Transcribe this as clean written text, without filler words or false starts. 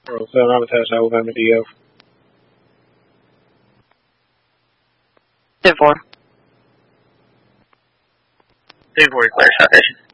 Roll 7 Habitat Alabama DO. 10-4. 10-4, clear citation.